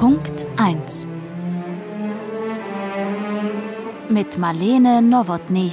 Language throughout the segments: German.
Punkt 1 mit Marlene Nowotny.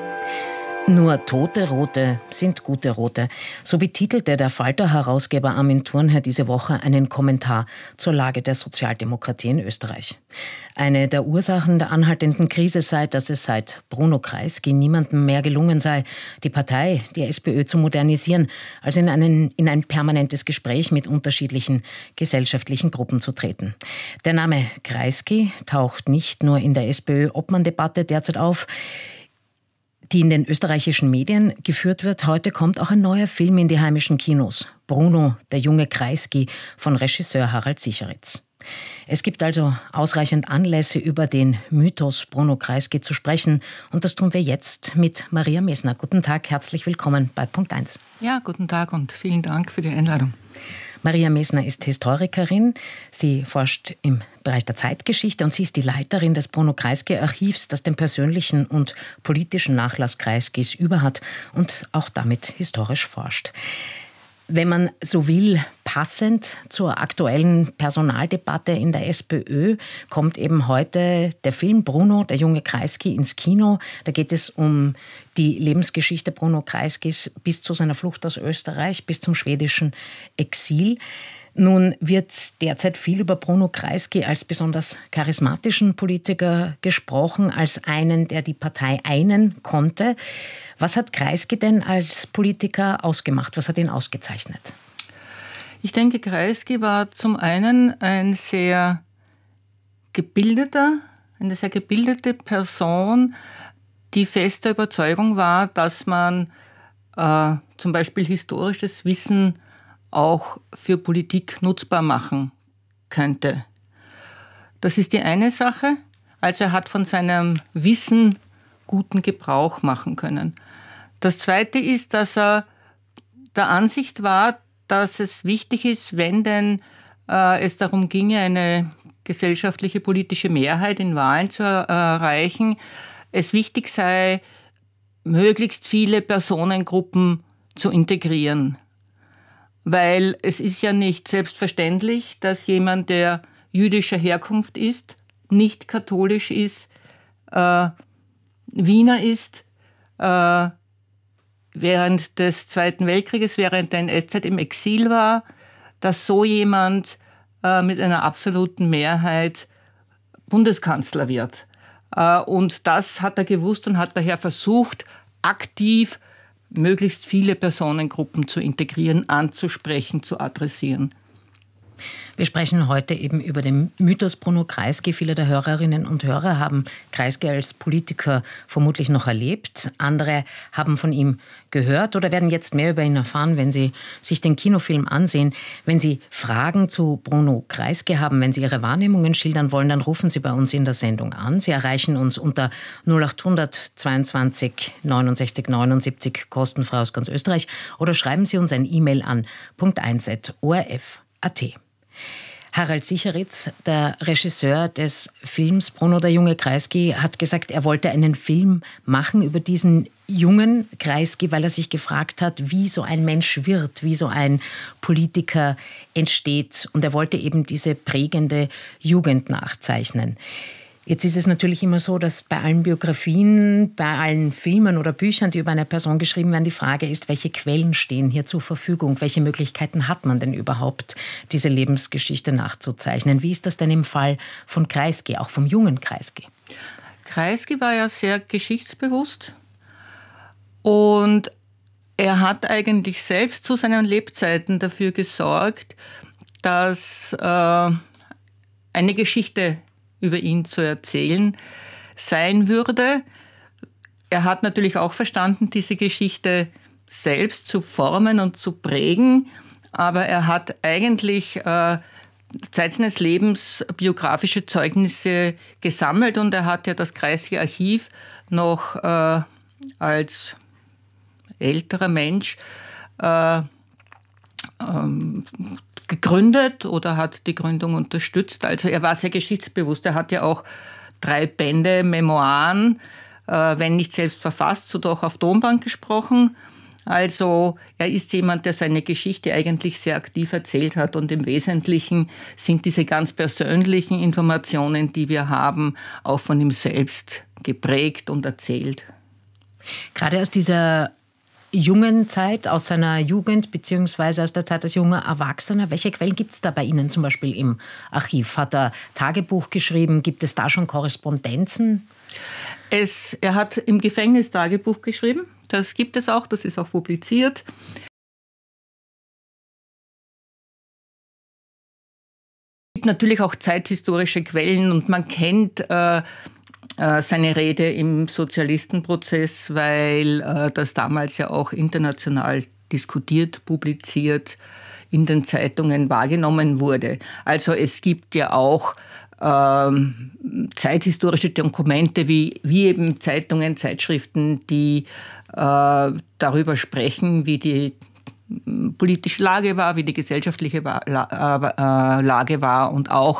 Nur tote Rote sind gute Rote. So betitelte der Falter-Herausgeber Armin Thurnherr diese Woche einen Kommentar zur Lage der Sozialdemokratie in Österreich. Eine der Ursachen der anhaltenden Krise sei, dass es seit Bruno Kreisky niemandem mehr gelungen sei, die Partei, die SPÖ, zu modernisieren, als in ein permanentes Gespräch mit unterschiedlichen gesellschaftlichen Gruppen zu treten. Der Name Kreisky taucht nicht nur in der SPÖ-Obmann-Debatte derzeit auf, die in den österreichischen Medien geführt wird. Heute kommt auch ein neuer Film in die heimischen Kinos. Bruno, der junge Kreisky von Regisseur Harald Sicheritz. Es gibt also ausreichend Anlässe, über den Mythos Bruno Kreisky zu sprechen. Und das tun wir jetzt mit Maria Mesner. Guten Tag, herzlich willkommen bei Punkt 1. Ja, guten Tag und vielen Dank für die Einladung. Maria Mesner ist Historikerin. Sie forscht im Bereich der Zeitgeschichte und sie ist die Leiterin des Bruno Kreisky-Archivs, das den persönlichen und politischen Nachlass Kreiskys überhat und auch damit historisch forscht. Wenn man so will, passend zur aktuellen Personaldebatte in der SPÖ, kommt eben heute der Film Bruno, der junge Kreisky, ins Kino. Da geht es um die Lebensgeschichte Bruno Kreiskys bis zu seiner Flucht aus Österreich, bis zum schwedischen Exil. Nun wird derzeit viel über Bruno Kreisky als besonders charismatischen Politiker gesprochen, als einen, der die Partei einen konnte. Was hat Kreisky denn als Politiker ausgemacht? Was hat ihn ausgezeichnet? Ich denke, Kreisky war zum einen eine sehr gebildete Person, die fester Überzeugung war, dass man zum Beispiel historisches Wissen auch für Politik nutzbar machen könnte. Das ist die eine Sache. Also er hat von seinem Wissen guten Gebrauch machen können. Das Zweite ist, dass er der Ansicht war, dass es wichtig ist, wenn denn es darum ginge, eine gesellschaftliche politische Mehrheit in Wahlen zu erreichen, es wichtig sei, möglichst viele Personengruppen zu integrieren. Weil es ist ja nicht selbstverständlich, dass jemand, der jüdischer Herkunft ist, nicht katholisch ist, Wiener ist, während des Zweiten Weltkrieges, während der NS-Zeit im Exil war, dass so jemand mit einer absoluten Mehrheit Bundeskanzler wird. Und das hat er gewusst und hat daher versucht, aktiv möglichst viele Personengruppen zu integrieren, anzusprechen, zu adressieren. Wir sprechen heute eben über den Mythos Bruno Kreisky. Viele der Hörerinnen und Hörer haben Kreisky als Politiker vermutlich noch erlebt. Andere haben von ihm gehört oder werden jetzt mehr über ihn erfahren, wenn sie sich den Kinofilm ansehen. Wenn Sie Fragen zu Bruno Kreisky haben, wenn Sie Ihre Wahrnehmungen schildern wollen, dann rufen Sie bei uns in der Sendung an. Sie erreichen uns unter 0800 22 69 79 kostenfrei aus ganz Österreich oder schreiben Sie uns ein E-Mail an punkt1@orf.at. Harald Sicheritz, der Regisseur des Films Bruno, der junge Kreisky, hat gesagt, er wollte einen Film machen über diesen jungen Kreisky, weil er sich gefragt hat, wie so ein Mensch wird, wie so ein Politiker entsteht. Und er wollte eben diese prägende Jugend nachzeichnen. Jetzt ist es natürlich immer so, dass bei allen Biografien, bei allen Filmen oder Büchern, die über eine Person geschrieben werden, die Frage ist, welche Quellen stehen hier zur Verfügung? Welche Möglichkeiten hat man denn überhaupt, diese Lebensgeschichte nachzuzeichnen? Wie ist das denn im Fall von Kreisky, auch vom jungen Kreisky? Kreisky war ja sehr geschichtsbewusst und er hat eigentlich selbst zu seinen Lebzeiten dafür gesorgt, dass eine Geschichte über ihn zu erzählen sein würde. Er hat natürlich auch verstanden, diese Geschichte selbst zu formen und zu prägen, aber er hat eigentlich Zeit seines Lebens biografische Zeugnisse gesammelt und er hat ja das Kreisky-Archiv noch als älterer Mensch gegründet oder hat die Gründung unterstützt. Also er war sehr geschichtsbewusst. Er hat ja auch 3 Bände Memoiren, wenn nicht selbst verfasst, so doch auf Tonband gesprochen. Also er ist jemand, der seine Geschichte eigentlich sehr aktiv erzählt hat und im Wesentlichen sind diese ganz persönlichen Informationen, die wir haben, auch von ihm selbst geprägt und erzählt. Gerade aus dieser jungen Zeit, aus seiner Jugend beziehungsweise aus der Zeit als junger Erwachsener, welche Quellen gibt es da bei Ihnen zum Beispiel im Archiv? Hat er Tagebuch geschrieben? Gibt es da schon Korrespondenzen? Er hat im Gefängnis Tagebuch geschrieben. Das gibt es auch, das ist auch publiziert. Es gibt natürlich auch zeithistorische Quellen und man kennt seine Rede im Sozialistenprozess, weil das damals ja auch international diskutiert, publiziert, in den Zeitungen wahrgenommen wurde. Also es gibt ja auch zeithistorische Dokumente wie eben Zeitungen, Zeitschriften, die darüber sprechen, wie die politische Lage war, wie die gesellschaftliche Lage war und auch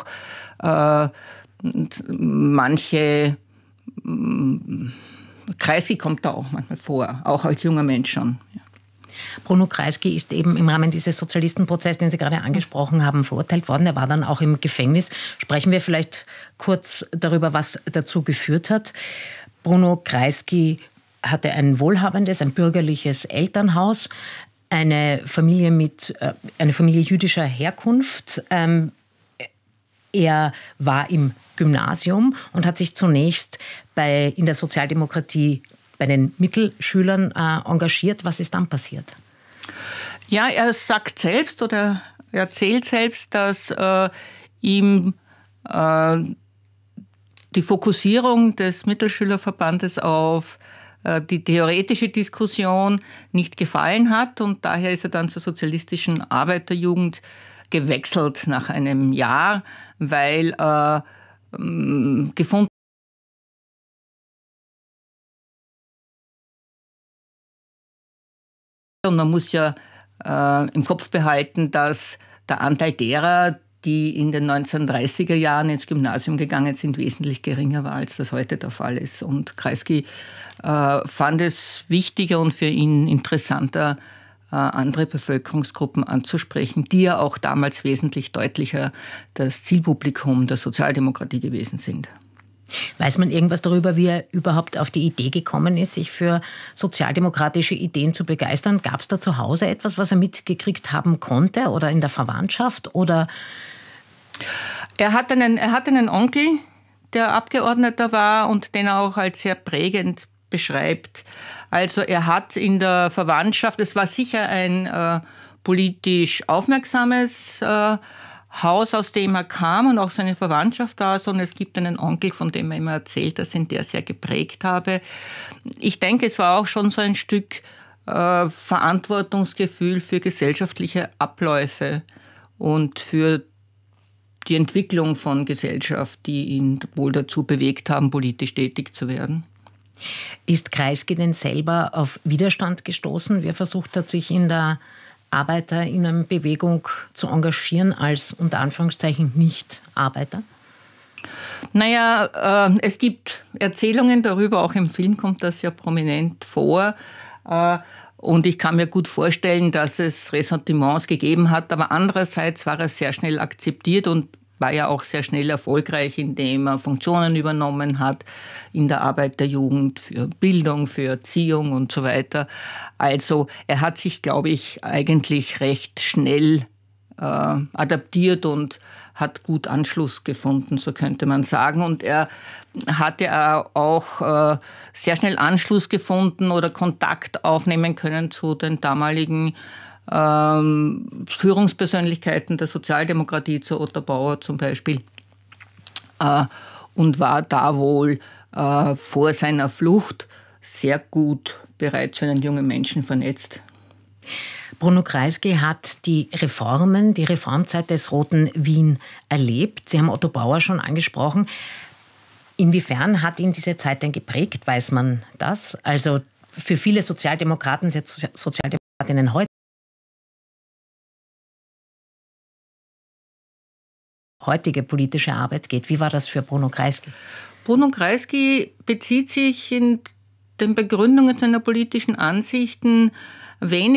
manche Kreisky kommt da auch manchmal vor, auch als junger Mensch schon. Ja. Bruno Kreisky ist eben im Rahmen dieses Sozialistenprozesses, den Sie gerade angesprochen haben, verurteilt worden. Er war dann auch im Gefängnis. Sprechen wir vielleicht kurz darüber, was dazu geführt hat. Bruno Kreisky hatte ein wohlhabendes, ein bürgerliches Elternhaus, eine Familie jüdischer Herkunft. Er war im Gymnasium und hat sich zunächst in der Sozialdemokratie bei den Mittelschülern engagiert. Was ist dann passiert? Ja, er sagt selbst oder er erzählt selbst, dass ihm die Fokussierung des Mittelschülerverbandes auf die theoretische Diskussion nicht gefallen hat und daher ist er dann zur sozialistischen Arbeiterjugend gewechselt nach einem Jahr, weil gefunden und man muss ja im Kopf behalten, dass der Anteil derer, die in den 1930er Jahren ins Gymnasium gegangen sind, wesentlich geringer war, als das heute der Fall ist. Und Kreisky fand es wichtiger und für ihn interessanter, andere Bevölkerungsgruppen anzusprechen, die ja auch damals wesentlich deutlicher das Zielpublikum der Sozialdemokratie gewesen sind. Weiß man irgendwas darüber, wie er überhaupt auf die Idee gekommen ist, sich für sozialdemokratische Ideen zu begeistern? Gab es da zu Hause etwas, was er mitgekriegt haben konnte oder in der Verwandtschaft? Oder? Er hat einen Onkel, der Abgeordneter war und den er auch als sehr prägend beschreibt. Also er hat in der Verwandtschaft, es war sicher ein politisch aufmerksames Haus, aus dem er kam und auch seine Verwandtschaft war so. Und es gibt einen Onkel, von dem er immer erzählt, dass ihn der sehr geprägt habe. Ich denke, es war auch schon so ein Stück Verantwortungsgefühl für gesellschaftliche Abläufe und für die Entwicklung von Gesellschaft, die ihn wohl dazu bewegt haben, politisch tätig zu werden. Ist Kreisky denn selber auf Widerstand gestoßen, wie er versucht hat, sich in der Arbeiterinnenbewegung zu engagieren als unter Anführungszeichen Nicht-Arbeiter? Naja, es gibt Erzählungen darüber, auch im Film kommt das ja prominent vor. Und ich kann mir gut vorstellen, dass es Ressentiments gegeben hat, aber andererseits war er sehr schnell akzeptiert und war ja auch sehr schnell erfolgreich, indem er Funktionen übernommen hat in der Arbeiterjugend für Bildung, für Erziehung und so weiter. Also er hat sich, glaube ich, eigentlich recht schnell adaptiert und hat gut Anschluss gefunden, so könnte man sagen. Und er hatte auch sehr schnell Anschluss gefunden oder Kontakt aufnehmen können zu den damaligen Führungspersönlichkeiten der Sozialdemokratie, zu Otto Bauer zum Beispiel, und war da wohl vor seiner Flucht sehr gut bereits für einen jungen Menschen vernetzt. Bruno Kreisky hat die Reformzeit des Roten Wien erlebt. Sie haben Otto Bauer schon angesprochen. Inwiefern hat ihn diese Zeit denn geprägt? Weiß man das? Also für viele Sozialdemokraten, Sozialdemokratinnen heutige politische Arbeit geht. Wie war das für Bruno Kreisky? Bruno Kreisky bezieht sich in den Begründungen seiner politischen Ansichten wenig